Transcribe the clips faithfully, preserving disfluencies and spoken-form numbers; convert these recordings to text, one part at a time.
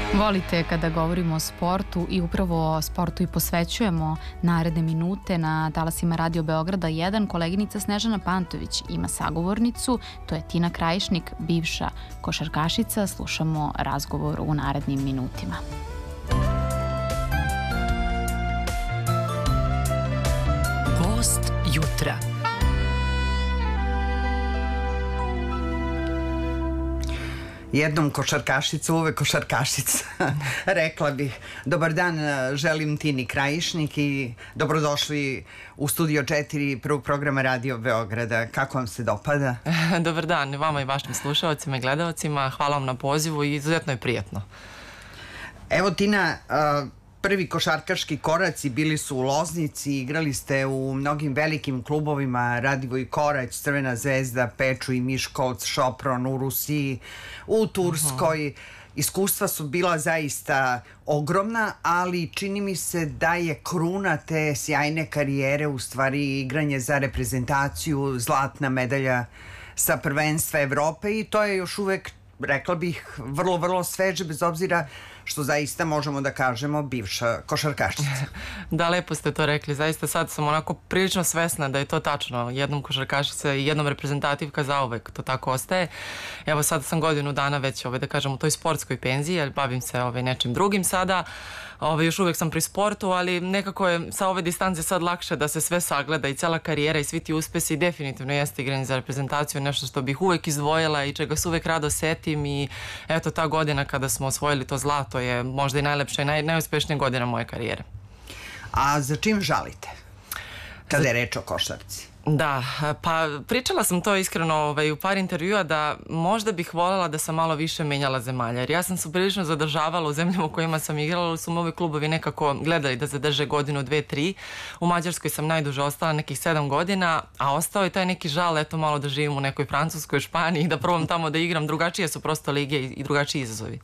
Volite kada govorimo o sportu i upravo o sportu i posvećujemo naredne minute na talasima Radio Beograda jedan. Koleginica Snežana Pantović ima sagovornicu, to je Tina Krajišnik, bivša košarkašica. Slušamo razgovor u narednim minutima. Gost jutra. Jednom košarkašica, uvek košarkašica. Rekla bih, dobar dan, želim Tini Krajišnik i dobrodošli u Studio četiri prvog programa Radio Beograda. Kako vam se dopada? Dobar dan, vama i vašim slušalcima i gledalcima. Hvala vam na pozivu i izuzetno je prijatno. Evo, Tina, prvi košarkaški koraci bili su u Loznici, igrali ste u mnogim velikim klubovima, Radivoj Korać, Crvena zvezda, Pečuj, Miškolc, Šopron, u Rusiji, u Turskoj. Iskustva su bila zaista ogromna, ali čini mi se da je kruna te sjajne karijere u stvari igranje za reprezentaciju, zlatna medalja sa prvenstva Evrope i to je još uvek, rekla bih, vrlo, vrlo sveže, bez obzira što zaista možemo da kažemo bivša košarkašica. Da, lepo ste to rekli. Zaista sad sam onako prilično svesna da je to tačno. Jednom košarkašica i jednom reprezentativka zauvek to tako ostaje. Evo sad sam godinu dana već, ovaj, da kažem, u toj sportskoj penziji, jer bavim se ovaj, nečim drugim sada. Ovaj, još uvek sam pri sportu, ali nekako je sa ove distance sad lakše da se sve sagleda i cela karijera i svi ti uspesi. Definitivno jeste igranje za reprezentaciju, nešto što bih uvek izdvojila i čega se uvek rado setim i eto ta godina kada smo osvojili to zlato je možda i najlepša i naj, najuspešnija godina moje karijere. A za čim žalite kada je reč o košarci? Da, pa pričala sam to iskreno ovaj, u par intervjua da možda bih voljela da sam malo više menjala zemalja, jer ja sam se prilično zadržavala u zemljama u kojima sam igrala, ali su moji klubovi nekako gledali da zadrže godinu, dve, tri. U Mađarskoj sam najduže ostala, nekih sedam godina, a ostao je taj neki žal, eto malo da živim u nekoj Francuskoj, Španiji, da probam tamo da igram. Drugačije su prosto lige i drugačiji izazovi.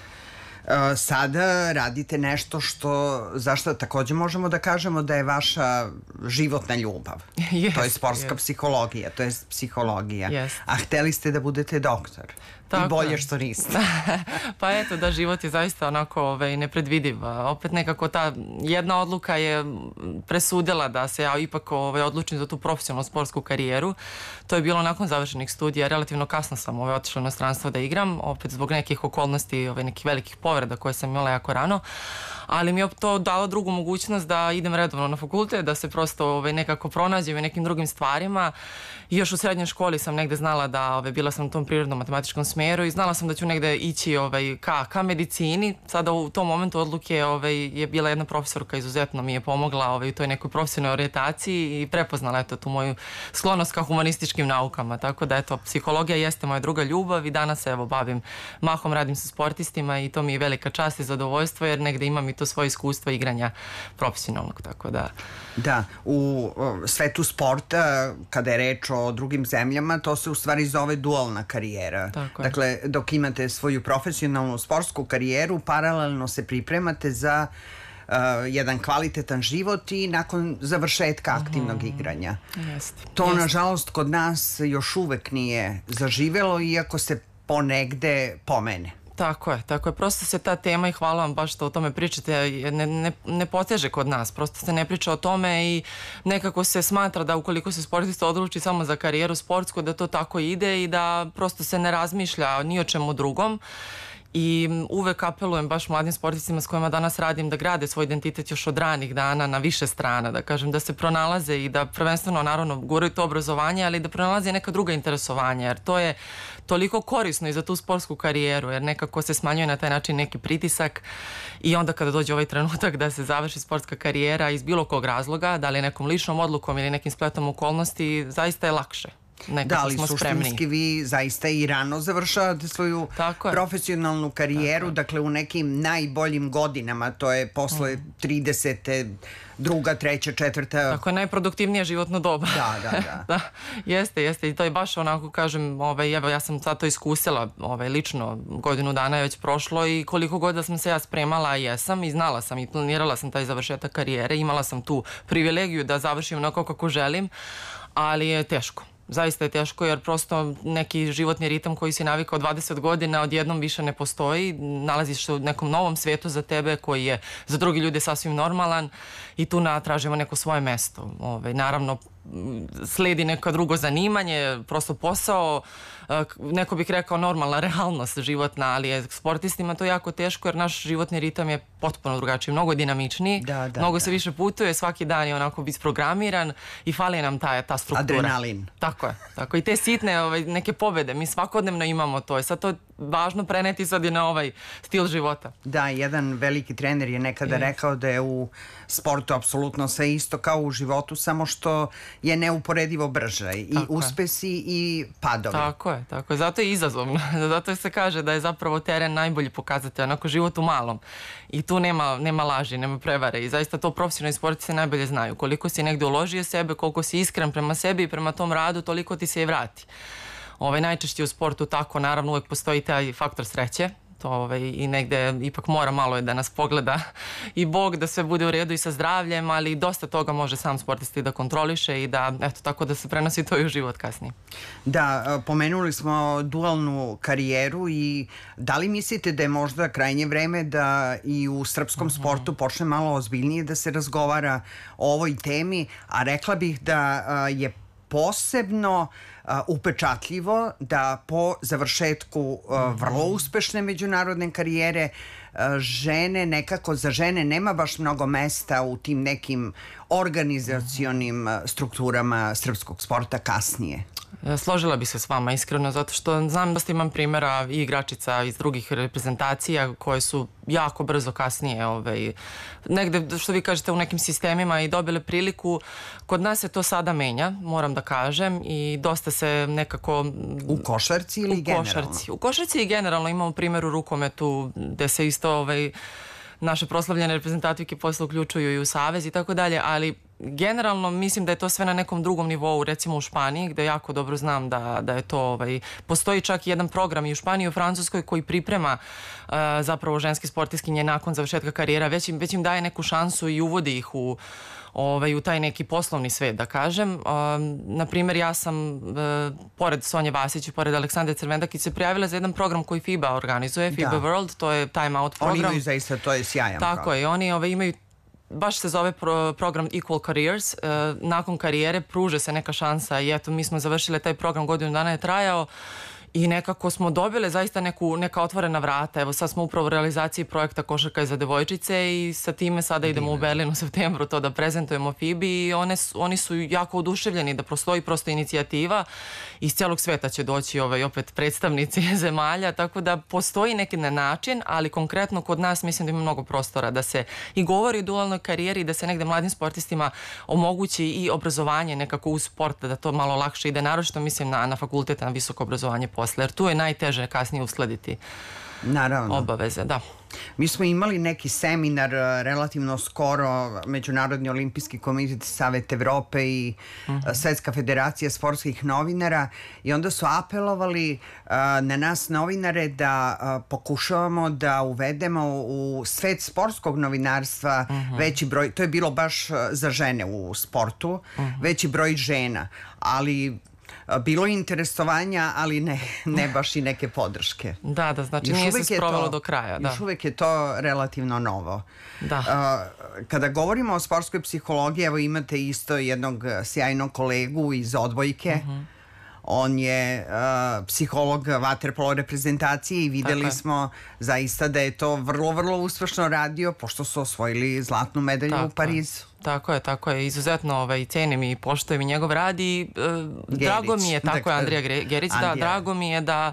Sada radite nešto što, zašto takođe možemo da kažemo da je vaša životna ljubav. Yes, to je sportska yes. psihologija, to je psihologija. Yes. A hteli ste da budete doktor. Tako I bolje je. što niste. Pa eto, da, život je zaista onako ovaj, nepredvidiv. Opet nekako ta jedna odluka je presudila da se ja ipak ovaj, odlučim za tu profesionalnu sportsku karijeru. To je bilo nakon završenih studija. Relativno kasno sam ovaj, otišla u inostranstvo da igram, opet zbog nekih okolnosti, ovaj, nekih velikih povreda koje sam imala jako rano. Ali mi je to dalo drugu mogućnost da idem redovno na fakultet, da se prosto ovaj, nekako pronađem u nekim drugim stvarima. I još u srednjoj školi sam negde znala da ovaj, bila sam u tom prirodnom matematičkom smeru i znala sam da ću negde ići ovaj, ka, ka medicini. Sada u tom momentu odluke ovaj, je bila jedna profesorka, izuzetno mi je pomogla ovaj, u toj nekoj profesionalnoj orijentaciji i prepoznala eto, tu moju sklonost ka humanističkim naukama. Tako da eto, psihologija jeste moja druga ljubav i danas se evo, bavim, mahom radim sa sportistima i to mi je velika čast i zadovoljstvo jer negde imam i to svoje iskustvo igranja profesionalnog. Tako da... Da, u svetu sporta, kada je reč o drugim zemljama, to se u stvari zove dualna karijera. Tako je. Dakle, dok imate svoju profesionalnu sportsku karijeru, paralelno se pripremate za uh, jedan kvalitetan život i nakon završetka aktivnog mm-hmm. igranja. Jeste. To, Jeste. nažalost, kod nas još uvek nije zaživelo, iako se ponegde pomene. Tako je, tako je. Prosto se ta tema i hvala vam baš što o tome pričate, ne, ne, ne poteže kod nas, prosto se ne priča o tome i nekako se smatra da ukoliko se sportista odluči samo za karijeru sportsku, da to tako ide i da prosto se ne razmišlja ni o čemu drugom. I uvek apelujem baš mladim sportistima s kojima danas radim da grade svoj identitet još od ranih dana na više strana, da kažem da se pronalaze i da prvenstveno naravno guraju to obrazovanje, ali da pronalaze neka druga interesovanja, jer to je toliko korisno i za tu sportsku karijeru, jer nekako se smanjuje na taj način neki pritisak i onda kada dođe ovaj trenutak da se završi sportska karijera iz bilo kog razloga, da li nekom ličnom odlukom ili nekim spletom okolnosti, zaista je lakše. Da, ali suštinski vi zaista i rano završavate svoju profesionalnu karijeru, dakle u nekim najboljim godinama, to je posle tridesete, druga, treća, četvrta. Tako je najproduktivnije životno doba. Da, da, da. Da, jeste, jeste i to je baš onako, kažem, ovaj, evo ja sam sad to iskusila, ovaj, lično godinu dana je već prošlo i koliko god da sam se ja spremala, jesam i znala sam i planirala sam taj završetak karijere, imala sam tu privilegiju da završim onako kako želim, ali je teško. Zaista je teško jer prosto neki životni ritam koji si navikao dvadeset godina odjednom više ne postoji. Nalaziš se u nekom novom svijetu za tebe koji je za drugi ljude sasvim normalan i tu tražimo neko svoje mesto. Ove, naravno, sledi neko drugo zanimanje, prosto posao, neko bih rekao normalna realnost životna, ali je sportistima to jako teško jer naš životni ritam je potpuno drugačiji, mnogo dinamičniji, da, da, mnogo da. se više putuje, svaki dan je onako isprogramiran i fali nam ta, ta struktura. Adrenalin. Tako je, tako i te sitne ovaj, neke pobede, mi svakodnevno imamo to i sad to je važno preneti sad i na ovaj stil života. Da, jedan veliki trener je nekada je. rekao da je u sportu apsolutno sve isto kao u životu, samo što je neuporedivo brže i tako uspesi je. I padovi. Tako je, tako je. Zato je izazovno. Zato se kaže da je zapravo teren najbolji pokazatelj, onako život u malom. I tu nema, nema laži, nema prevare i zaista to profesionalni sportisti najbolje znaju. Koliko si negde uložio sebe, koliko si iskren prema sebi i prema tom radu, toliko ti se i vrati. Ovaj, najčešće u sportu tako, naravno uvek postoji taj faktor sreće. To ovaj, i negde ipak mora malo je da nas pogleda i Bog da sve bude u redu i sa zdravljem, ali dosta toga može sam sportisti da kontroliše i da, eto, tako da se prenosi to i u život kasnije. Da, pomenuli smo dualnu karijeru i da li mislite da je možda krajnje vreme da i u srpskom mm-hmm. sportu počne malo ozbiljnije da se razgovara o ovoj temi, a rekla bih da je posebno uh, upečatljivo da po završetku uh, vrlo uspešne međunarodne karijere uh, žene nekako, za žene nema baš mnogo mesta u tim nekim organizacionim uh, strukturama srpskog sporta kasnije. Složila bi se s vama iskreno, zato što znam da imam primjera i igračica iz drugih reprezentacija koje su jako brzo kasnije ovaj, negde, što vi kažete, u nekim sistemima i dobile priliku. Kod nas se to sada menja, moram da kažem, i dosta se nekako... U košarci ili u generalno? Košarci. U košarci i generalno imamo primjer u rukometu gde se isto ovaj, naše proslavljene reprezentativke posle uključuju i u savez i tako dalje, ali generalno mislim da je to sve na nekom drugom nivou, recimo u Španiji, gde jako dobro znam da, da je to, ovaj, postoji čak i jedan program i u Španiji i u Francuskoj koji priprema uh, zapravo ženske sportiskinje nakon završetka karijera, već im, već im daje neku šansu i uvodi ih u Ovaj, u taj neki poslovni svet, da kažem. Um, naprimjer, ja sam, uh, pored Sonje Vasić i pored Aleksandre Crvendakić, se prijavila za jedan program koji FIBA organizuje, FIBA da. World, to je time out program. Oni imaju zaista, to je sjajan Tako program. je, oni ovaj, imaju, baš se zove pro, program Equal Careers. Uh, nakon karijere pruže se neka šansa i eto, mi smo završili taj program, godinu dana je trajao. I nekako smo dobile zaista neku, neka otvorena vrata. Evo sad smo upravo u realizaciji projekta Košarka za devojčice i sa time sada idemo u Berlin u septembru to da prezentujemo FIBI i one su, oni su jako oduševljeni da postoji prosto inicijativa. Iz cijelog sveta će doći ovaj, opet predstavnici zemalja, tako da postoji neki način, ali konkretno kod nas mislim da ima mnogo prostora da se i govori o dualnoj karijeri i da se negde mladim sportistima omogući i obrazovanje nekako uz sport, da to malo lakše ide, naročito mislim na, na fakulteta, na visoko obrazovanje posle, jer tu je najteže kasnije uskladiti Naravno. obaveze. Da. Mi smo imali neki seminar relativno skoro, Međunarodni olimpijski komitet, Savet Evrope i uh-huh. Svetska federacija sportskih novinara, i onda su apelovali uh, na nas novinare da uh, pokušavamo da uvedemo u svet sportskog novinarstva uh-huh. veći broj, to je bilo baš za žene u sportu, uh-huh. veći broj žena, ali bilo je interesovanja, ali ne, ne baš i neke podrške. Da, da, znači još nije se sprovelo do kraja. Da. Još uvijek je to relativno novo. Da. Uh, kada govorimo o sportskoj psihologiji, evo imate isto jednog sjajnog kolegu iz odbojke. Uh-huh. On je uh, psiholog vaterpolo reprezentacije i videli smo zaista da je to vrlo, vrlo uspešno radio, pošto su osvojili zlatnu medalju tako u Parizu. Tako je, tako je. Izuzetno ovaj, cenim i poštujem i njegov rad i uh, drago mi je, tako dakle, je Andrija Gerić, da, drago mi je da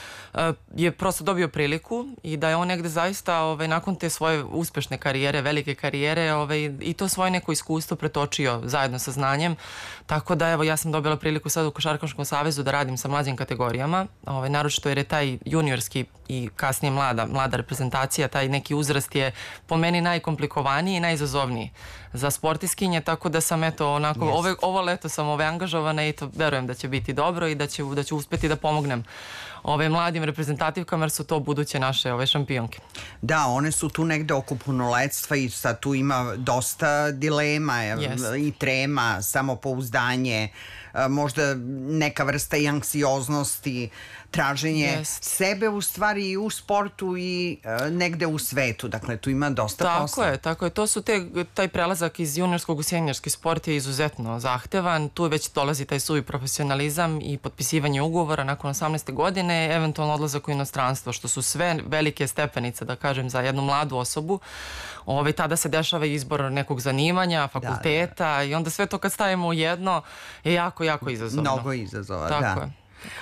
je prosto dobio priliku i da je on negde zaista ovaj, nakon te svoje uspešne karijere, velike karijere, ovaj, i to svoje neko iskustvo pretočio zajedno sa znanjem. Tako da evo, ja sam dobila priliku sad u Košarkaškom savezu da radim sa mlađim kategorijama, ovaj, naročito jer je taj juniorski i kasnije mlada, mlada reprezentacija, taj neki uzrast je po meni najkomplikovaniji i najizazovniji za sportiskinje, tako da sam eto onako, ove, ovo leto sam ove angažovana i to verujem da će biti dobro i da će, da će uspeti da pomognem ove mladim reprezentativkama, jer su to buduće naše ove šampionke. Da, one su tu negde oko punoletstva i sad tu ima dosta dilema yes. i trema, samopouzdanje, možda neka vrsta i anksioznosti, traženje Jest. sebe u stvari i u sportu i uh, negde u svetu. Dakle, tu ima dosta tako posla. Tako je, tako je. To su te, taj prelazak iz juniorskog u seniorski sport je izuzetno zahtevan. Tu već dolazi taj suvi profesionalizam i potpisivanje ugovora nakon osamnaeste godine, eventualno odlazak u inostranstvo, što su sve velike stepenice, da kažem, za jednu mladu osobu. Ove, tada se dešava izbor nekog zanimanja, fakulteta, da, da. I onda sve to kad stavimo u jedno je jako, jako izazovno. Mnogo izazova, tako da. Je.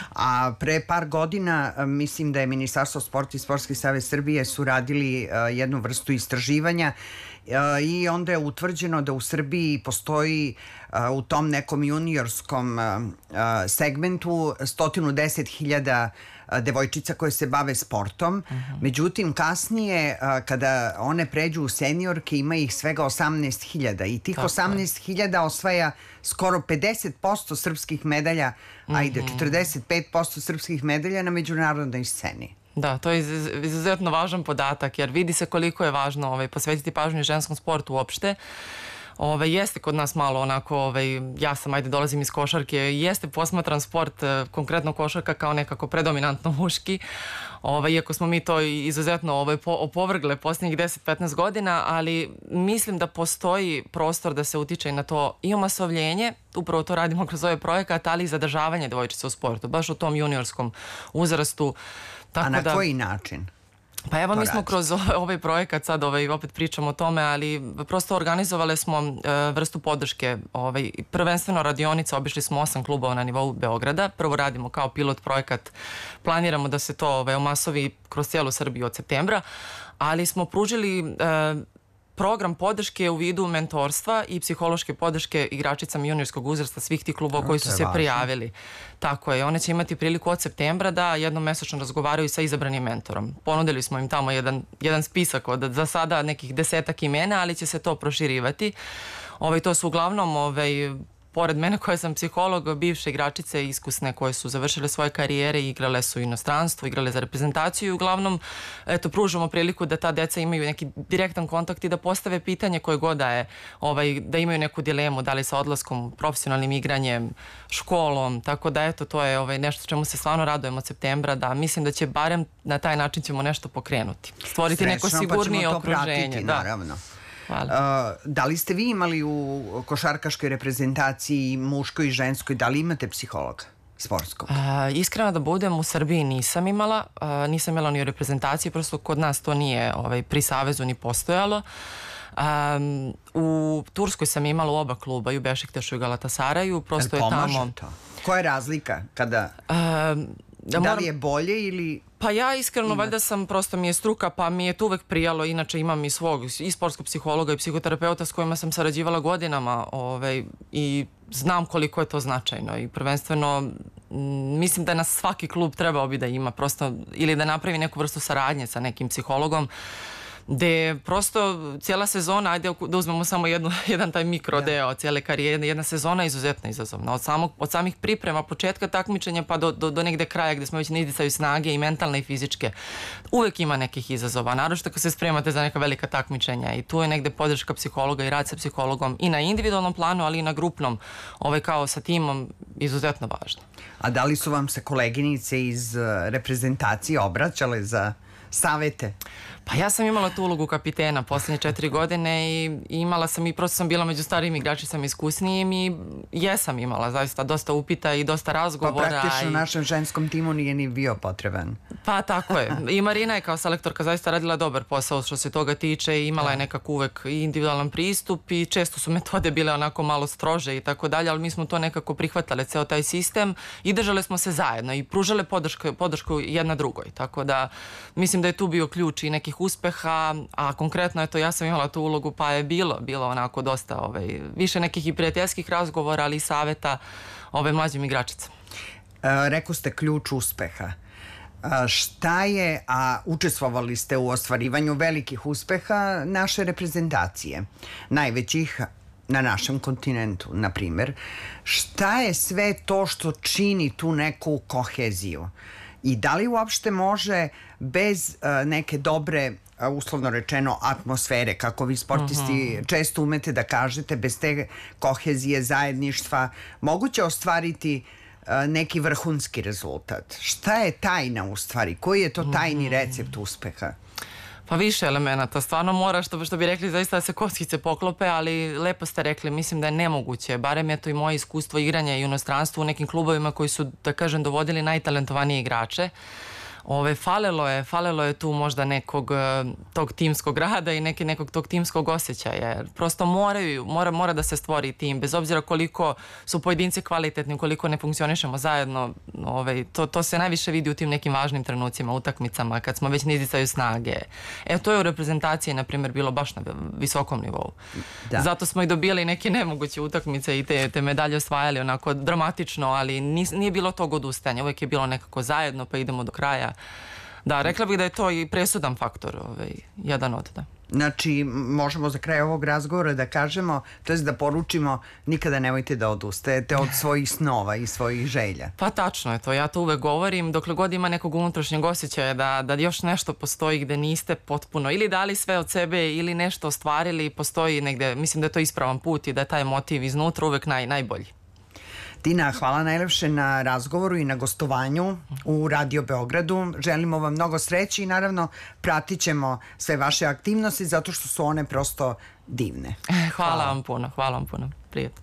A pre par godina mislim da je Ministarstvo sporta i Sportski savez Srbije su radili uh, jednu vrstu istraživanja uh, i onda je utvrđeno da u Srbiji postoji uh, u tom nekom juniorskom uh, uh, segmentu sto deset hiljada devojčica koje se bave sportom. Uh-huh. Međutim, kasnije, kada one pređu u seniorke, ima ih svega osamnaest hiljada i tih osamnaest hiljada osvaja skoro pedeset posto srpskih medalja, uh-huh. ajde, četrdeset pet posto srpskih medalja na međunarodnoj sceni. Da, to je izuzetno važan podatak, jer vidi se koliko je važno ovaj, posvetiti pažnju ženskom sportu uopšte. Ove, jeste kod nas malo onako, ove, ja sam, ajde, dolazim iz košarke, jeste posmatran sport, konkretno košarka, kao nekako predominantno muški, ove, iako smo mi to izuzetno ove, po, opovrgle posljednjih deset do petnaest godina, ali mislim da postoji prostor da se utiče na to i omasovljenje, upravo to radimo kroz ovaj projekat, ali i zadržavanje devojčica u sportu, baš u tom juniorskom uzrastu. Tako A na da, koji način? Pa evo, mi smo kroz ovaj projekat, sad ovaj, opet pričamo o tome, ali prosto organizovali smo uh, vrstu podrške, ovaj, prvenstveno radionica, obišli smo osam klubova na nivou Beograda, prvo radimo kao pilot projekat, planiramo da se to ovaj, omasovi kroz cijelu Srbiju od septembra, ali smo pružili uh, program podrške u vidu mentorstva i psihološke podrške igračicama juniorskog uzrasta svih tih klubova koji su se prijavili. Tako je, one će imati priliku od septembra da jednom mesečno razgovaraju sa izabranim mentorom. Ponudili smo im tamo jedan, jedan spisak od za sada nekih desetak imena, ali će se to proširivati. Ovaj, to su uglavnom ovaj, pored mene koja sam psiholog, bivše igračice iskusne koje su završile svoje karijere i igrale su u inostranstvu, igrale za reprezentaciju i uglavnom eto, pružamo priliku da ta deca imaju neki direktan kontakt i da postave pitanje koje god da je, ovaj, da imaju neku dilemu, da li sa odlaskom, profesionalnim igranjem, školom, tako da eto, to je ovaj, nešto čemu se stvarno radujemo od septembra, da mislim da će barem na taj način ćemo nešto pokrenuti. Stvoriti Srećno, neko sigurnije pa okruženje. Pratiti, da. naravno. Hvala. Uh, da li ste vi imali u košarkaškoj reprezentaciji muškoj i ženskoj, da li imate psihologa sportskog? Uh, iskreno da budem, u Srbiji nisam imala, uh, nisam imala ni u reprezentaciji, prosto kod nas to nije ovaj, pri savezu ni postojalo. Um, u Turskoj sam imala u oba kluba, i u Bešiktašu i Galatasaraju, prosto je tamo... To? Koja je razlika kada... Uh, da, da li je bolje ili... Pa ja iskreno, Imate. valjda sam, prosto mi je struka, pa mi je to uvek prijalo, inače imam i svog, i sportskog psihologa i psihoterapeuta s kojima sam sarađivala godinama ovaj, i znam koliko je to značajno i prvenstveno m, mislim da nas svaki klub trebao bi da ima prosto, ili da napravi neku vrstu saradnje sa nekim psihologom, gde prosto cijela sezona, ajde da uzmemo samo jednu, jedan taj mikro ja. deo cijele karijere, jedna sezona je izuzetno izazovna. Od, samog, od samih priprema, početka takmičenja pa do, do, do negde kraja gde smo već na izdisaju snage i mentalne i fizičke. Uvek ima nekih izazova, naročito kad se spremate za neka velika takmičenja i tu je negde podrška psihologa i rad sa psihologom i na individualnom planu, ali i na grupnom, ovaj kao sa timom, izuzetno važno. A da li su vam se koleginice iz reprezentacije obraćale za savete? Pa ja sam imala tu ulogu kapitena posljednje četiri godine i imala sam i prosto sam bila među starijim igračicama iskusnijim i jesam imala zaista dosta upita i dosta razgovora. Pa praktično i... našem ženskom timu nije ni bio potreban. Pa tako je. I Marina je kao selektorka zaista radila dobar posao što se toga tiče i imala je nekako uvek i individualan pristup i često su metode bile onako malo strože i tako dalje, ali mi smo to nekako prihvatale, ceo taj sistem i držale smo se zajedno i pružale podršku, podršku jedna drugoj. Tako da mislim da je tu bio ključ i nekih uspeha, a konkretno eto ja sam imala tu ulogu pa je bilo, bilo onako dosta ovaj, više nekih i prijateljskih razgovora, ali i saveta ove mlađim igračicama. E, rekao ste ključ uspeha. A šta je, a učestvovali ste u ostvarivanju velikih uspeha naše reprezentacije, najvećih na našem kontinentu, na primjer. Šta je sve to što čini tu neku koheziju? I da li uopšte može bez uh, neke dobre, uh, uslovno rečeno, atmosfere, kako vi sportisti uh-huh. često umete da kažete, bez te kohezije, zajedništva, moguće ostvariti uh, neki vrhunski rezultat? Šta je tajna u stvari? Koji je to tajni recept uspeha? Pa više elemenata, stvarno mora, što, što bi rekli, zaista da se kockice poklope, ali lepo ste rekli, mislim da je nemoguće, barem je to i moje iskustvo igranja i inostranstvu u nekim klubovima koji su, da kažem, dovodili najtalentovanije igrače. Ove, falelo je, falelo je tu možda nekog tog timskog rada i neke, nekog tog timskog osjećaja. Prosto moraju, mora, mora da se stvori tim, bez obzira koliko su pojedinci kvalitetni, koliko ne funkcionišemo zajedno. Ove, to, to se najviše vidi u tim nekim važnim trenucima, utakmicama, kad smo već nizicaju snage. E, to je u reprezentaciji, na primjer, bilo baš na visokom nivou. Da. Zato smo i dobili neke nemoguće utakmice i te, te medalje osvajali onako dramatično, ali nis, nije bilo tog odustajanja. Uvijek je bilo nekako zajedno, pa idemo do kraja. Da, rekla bih da je to i presudan faktor, ovaj, jedan od, da. Znači, možemo za kraj ovog razgovora da kažemo, to je da poručimo, nikada nemojte da odustajete od svojih snova i svojih želja. Pa tačno je to, ja to uvek govorim, dokle god ima nekog unutrašnjeg osjećaja da, da još nešto postoji gde niste potpuno ili dali sve od sebe ili nešto ostvarili, postoji negde, mislim da je to ispravan put i da je taj motiv iznutra uvek naj, najbolji. Tina, hvala najlepše na razgovoru i na gostovanju u Radio Beogradu. Želimo vam mnogo sreće i naravno pratit ćemo sve vaše aktivnosti zato što su one prosto divne. Hvala, hvala vam puno, hvala vam puno. Prijetno.